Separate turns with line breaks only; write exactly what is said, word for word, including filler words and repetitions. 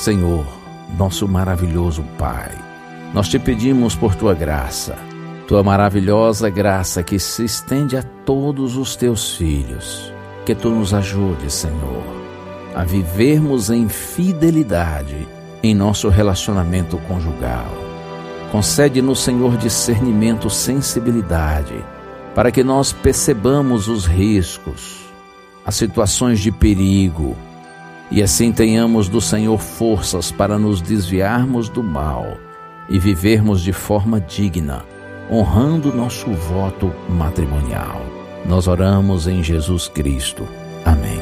Senhor, nosso maravilhoso Pai, nós te pedimos por tua graça, tua maravilhosa graça que se estende a todos os teus filhos, que tu nos ajudes, Senhor, a vivermos em fidelidade em nosso relacionamento conjugal. Concede-nos, Senhor, discernimento, sensibilidade, para que nós percebamos os riscos, as situações de perigo, e assim tenhamos do Senhor forças para nos desviarmos do mal e vivermos de forma digna, honrando nosso voto matrimonial. Nós oramos em Jesus Cristo. Amém.